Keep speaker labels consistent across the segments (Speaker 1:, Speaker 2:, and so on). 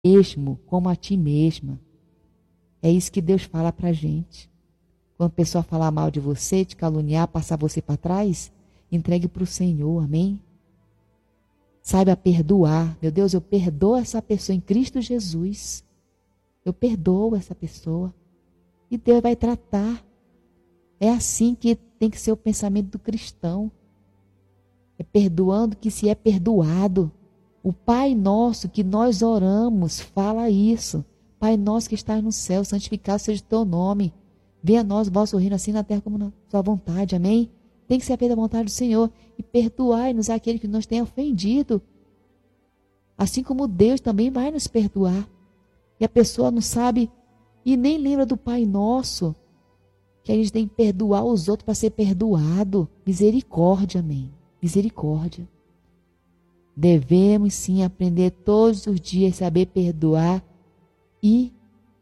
Speaker 1: mesmo como a ti mesma. É isso que Deus fala para a gente. Quando a pessoa falar mal de você, te caluniar, passar você para trás, entregue para o Senhor, amém? Saiba perdoar. Meu Deus, eu perdoo essa pessoa em Cristo Jesus. Eu perdoo essa pessoa. E Deus vai tratar. É assim que tem que ser o pensamento do cristão. É perdoando que se é perdoado. O Pai nosso que nós oramos fala isso. Pai nosso que estás no céu, santificado seja o teu nome. Venha a nós o vosso reino, assim na terra como na sua vontade. Amém? Tem que ser feita a vontade do Senhor. E perdoai-nos aquele que nos tem ofendido. Assim como Deus também vai nos perdoar. E a pessoa não sabe e nem lembra do Pai Nosso. Que a gente tem que perdoar os outros para ser perdoado. Misericórdia, amém? Misericórdia. Devemos sim aprender todos os dias a saber perdoar e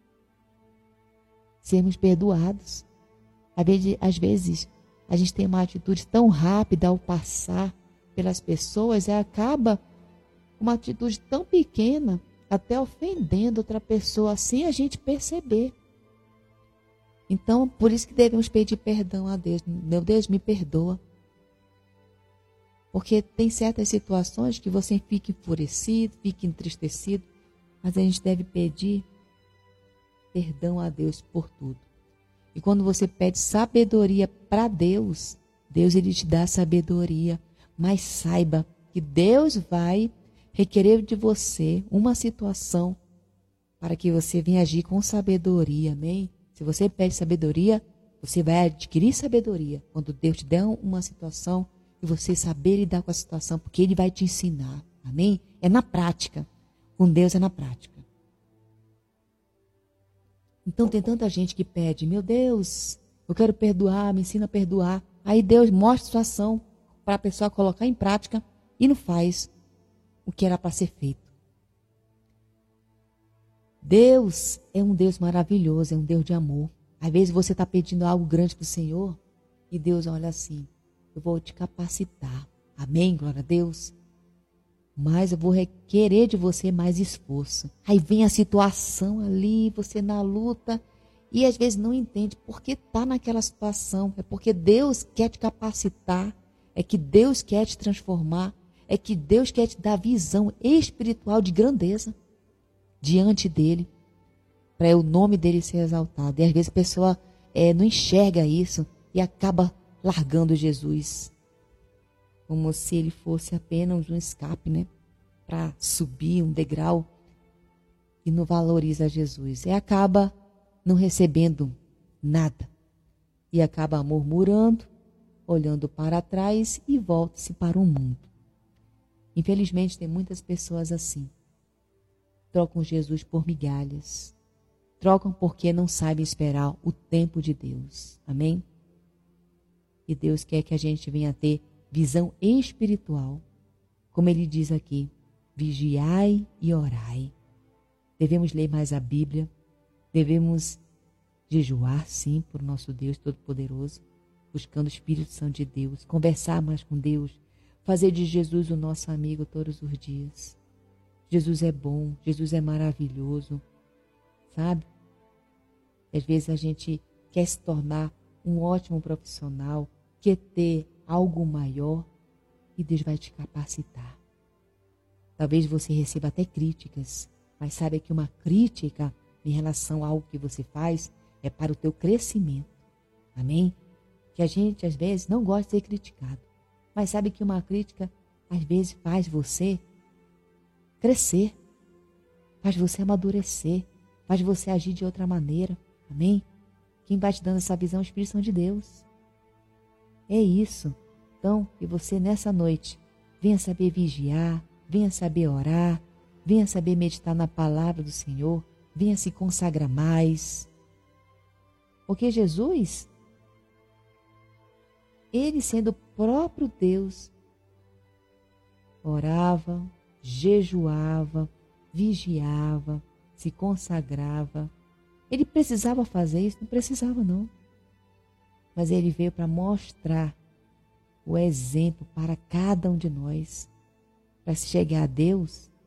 Speaker 1: sermos perdoados. Às vezes, a gente tem uma atitude tão rápida ao passar pelas pessoas e acaba uma atitude tão pequena, até ofendendo outra pessoa, sem a gente perceber. Então, por isso que devemos pedir perdão a Deus. Meu Deus, me perdoa. Porque tem certas situações que você fica enfurecido, fica entristecido, mas a gente deve pedir perdão a Deus por tudo. E quando você pede sabedoria para Deus, Deus ele te dá sabedoria. Mas saiba que Deus vai requerer de você uma situação para que você venha agir com sabedoria, amém? Se você pede sabedoria, você vai adquirir sabedoria. Quando Deus te der uma situação e você saber lidar com a situação, porque Ele vai te ensinar, amém? É na prática. Com Deus é na prática. Então tem tanta gente que pede, meu Deus, eu quero perdoar, me ensina a perdoar. Aí Deus mostra a situação para a pessoa colocar em prática e não faz o que era para ser feito. Deus é um Deus maravilhoso, é um Deus de amor. Às vezes você está pedindo algo grande para o Senhor e Deus olha assim, eu vou te capacitar. Amém, glória a Deus. Mas eu vou requerer de você mais esforço. Aí vem a situação ali, você na luta, e às vezes não entende por que está naquela situação. É porque Deus quer te capacitar, é que Deus quer te transformar, é que Deus quer te dar visão espiritual de grandeza diante dele, para o nome dele ser exaltado. E às vezes a pessoa não enxerga isso e acaba largando Jesus, como se ele fosse apenas um escape, né? Para subir um degrau e não valoriza Jesus. E acaba não recebendo nada. E acaba murmurando, olhando para trás e volta-se para o mundo. Infelizmente tem muitas pessoas assim. Trocam Jesus por migalhas. Trocam porque não sabem esperar o tempo de Deus. Amém? E Deus quer que a gente venha ter visão espiritual. Como ele diz aqui, vigiai e orai. Devemos ler mais a Bíblia. Devemos jejuar, sim, por nosso Deus Todo-Poderoso. Buscando o Espírito Santo de Deus. Conversar mais com Deus. Fazer de Jesus o nosso amigo todos os dias. Jesus é bom, Jesus é maravilhoso, sabe? Às vezes a gente quer se tornar um ótimo profissional, quer ter algo maior e Deus vai te capacitar. Talvez você receba até críticas, mas saiba que uma crítica em relação a algo que você faz é para o teu crescimento. Amém? Que a gente às vezes não gosta de ser criticado, mas sabe que uma crítica às vezes faz você crescer, faz você amadurecer, faz você agir de outra maneira. Amém? Quem vai te dando essa visão é o Espírito Santo de Deus. É isso. Então, que você nessa noite venha saber vigiar, venha saber orar, venha saber meditar na palavra do Senhor, venha se consagrar mais. Porque Jesus, ele sendo o próprio Deus, orava, jejuava, vigiava, se consagrava. Ele precisava fazer isso? Não precisava, não. Mas ele veio para mostrar o exemplo para cada um de nós. Para se chegar a Deus,